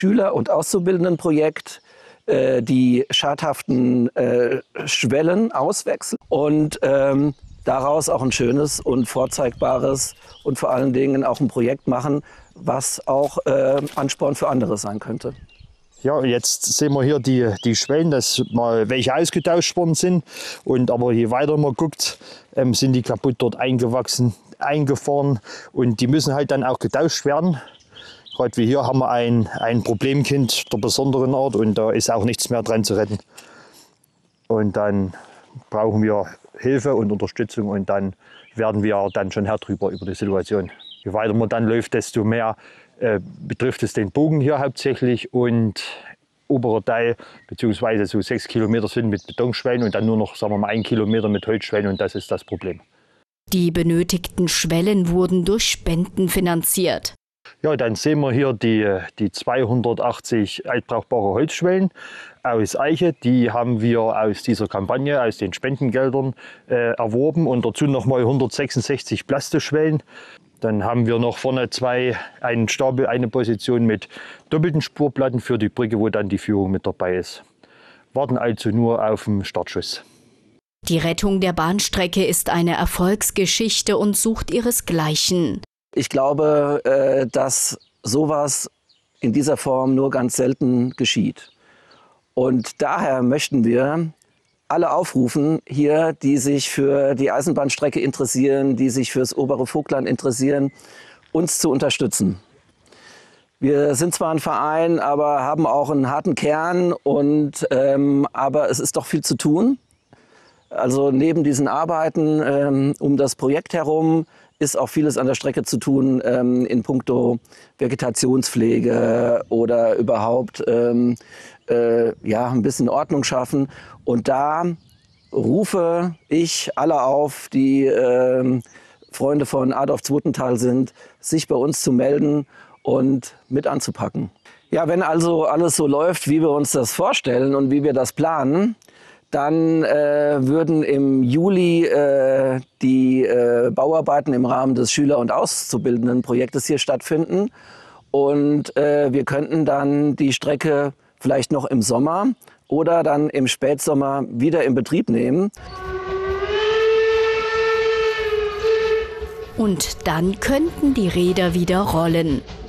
Schüler- und Auszubildendenprojekt die schadhaften Schwellen auswechseln und daraus auch ein schönes und vorzeigbares und vor allen Dingen auch ein Projekt machen, was auch Ansporn für andere sein könnte. Ja, jetzt sehen wir hier die Schwellen, dass mal welche ausgetauscht worden sind. Aber je weiter man guckt, sind die kaputt dort eingewachsen, eingefahren und die müssen halt dann auch getauscht werden. Gerade wie hier haben wir ein Problemkind der besonderen Art und da ist auch nichts mehr dran zu retten. Und dann brauchen wir Hilfe und Unterstützung und dann werden wir dann schon Herr drüber über die Situation. Je weiter man dann läuft, desto mehr betrifft es den Bogen hier hauptsächlich und oberer Teil, beziehungsweise so 6 Kilometer sind mit Betonschwellen und dann nur noch, sagen wir mal, 1 Kilometer mit Holzschwellen und das ist das Problem. Die benötigten Schwellen wurden durch Spenden finanziert. Ja, dann sehen wir hier die 280 altbrauchbare Holzschwellen aus Eiche. Die haben wir aus dieser Kampagne, aus den Spendengeldern erworben und dazu nochmal 166 Plastikschwellen. Dann haben wir noch vorne einen Stapel, eine Position mit doppelten Spurplatten für die Brücke, wo dann die Führung mit dabei ist. Warten also nur auf den Startschuss. Die Rettung der Bahnstrecke ist eine Erfolgsgeschichte und sucht ihresgleichen. Ich glaube, dass sowas in dieser Form nur ganz selten geschieht. Und daher möchten wir alle aufrufen hier, die sich für die Eisenbahnstrecke interessieren, die sich fürs obere Vogtland interessieren, uns zu unterstützen. Wir sind zwar ein Verein, aber haben auch einen harten Kern, aber es ist doch viel zu tun. Also neben diesen Arbeiten um das Projekt herum ist auch vieles an der Strecke zu tun in puncto Vegetationspflege oder überhaupt ein bisschen Ordnung schaffen. Und da rufe ich alle auf, die Freunde von Adolf Zwotenthal sind, sich bei uns zu melden und mit anzupacken. Ja, wenn also alles so läuft, wie wir uns das vorstellen und wie wir das planen, dann würden im Juli die Bauarbeiten im Rahmen des Schüler- und Auszubildendenprojektes hier stattfinden. Und wir könnten dann die Strecke vielleicht noch im Sommer oder dann im Spätsommer wieder in Betrieb nehmen. Und dann könnten die Räder wieder rollen.